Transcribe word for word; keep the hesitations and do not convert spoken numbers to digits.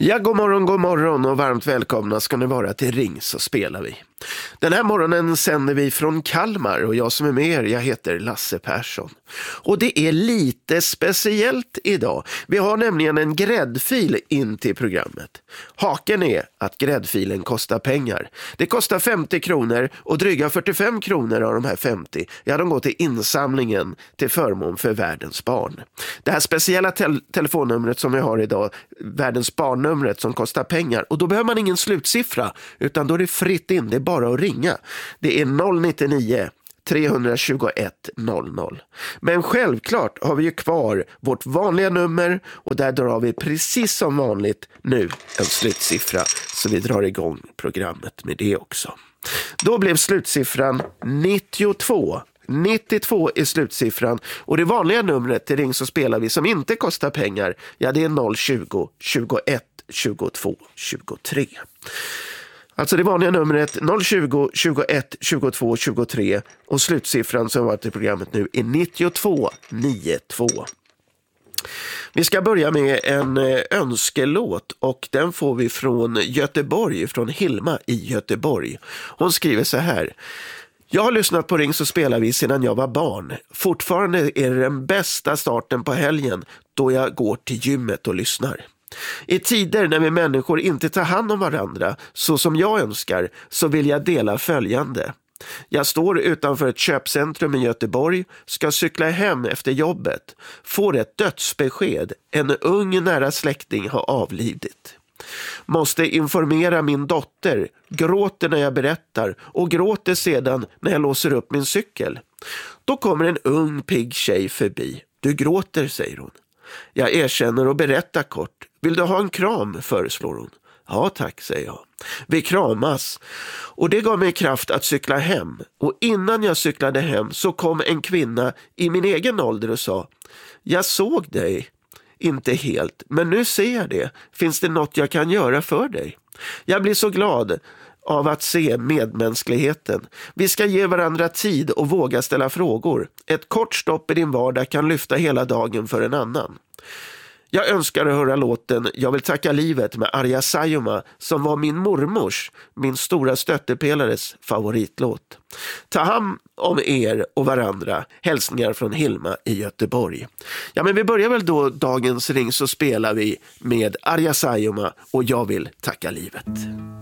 Ja, god morgon, god morgon och varmt välkomna ska ni vara till Ring så spelar vi. Den här morgonen sänder vi från Kalmar och jag som är med er, jag heter Lasse Persson. Och det är lite speciellt idag. Vi har nämligen en gräddfil in till programmet. Haken är att gräddfilen kostar pengar. Det kostar femtio kronor och dryga fyrtiofem kronor av de här femtio, ja, de går till insamlingen till förmån för världens barn. Det här speciella te- telefonnumret som vi har idag, världens barnnumret som kostar pengar, och då behöver man ingen slutsiffra utan då är det fritt in, det är bara att ringa. Det är noll nio nio tre två ett noll noll. Men självklart har vi ju kvar vårt vanliga nummer och där drar vi precis som vanligt nu en slutsiffra, så vi drar igång programmet med det också. Då blev slutsiffran nittiotvå. nittiotvå är slutsiffran och det vanliga numret till Ring så spelar vi som inte kostar pengar, ja, det är noll tjugo tjugoett tjugotvå tjugotre. Alltså det vanliga numret noll tjugo tjugoett tjugotvå tjugotre och slutsiffran som var till programmet nu är nittiotvå nittiotvå. Vi ska börja med en önskelåt och den får vi från Göteborg, från Hilma i Göteborg. Hon skriver så här: jag har lyssnat på Ring så spelar vi sedan jag var barn. Fortfarande är det den bästa starten på helgen då jag går till gymmet och lyssnar. I tider när vi människor inte tar hand om varandra så som jag önskar, så vill jag dela följande. Jag står utanför ett köpcentrum i Göteborg, ska cykla hem efter jobbet, får ett dödsbesked. En ung nära släkting har avlidit. Måste informera min dotter, gråter när jag berättar och gråter sedan när jag låser upp min cykel. Då kommer en ung pigg tjej förbi. Du gråter, säger hon. Jag erkänner och berättar kort. Vill du ha en kram, föreslår hon. Ja tack, säger jag. Vi kramas och det gav mig kraft att cykla hem. Och innan jag cyklade hem så kom en kvinna i min egen ålder och sa: jag såg dig. Inte helt, men nu ser jag det. Finns det något jag kan göra för dig? Jag blir så glad av att se medmänskligheten. Vi ska ge varandra tid och våga ställa frågor. Ett kort stopp i din vardag kan lyfta hela dagen för en annan. Jag önskar att höra låten Jag vill tacka livet med Arja Saijonmaa som var min mormors, min stora stöttepelares favoritlåt. Ta hand om er och varandra. Hälsningar från Hilma i Göteborg. Ja, men vi börjar väl då dagens Ring så spelar vi med Arja Saijonmaa och Jag vill tacka livet.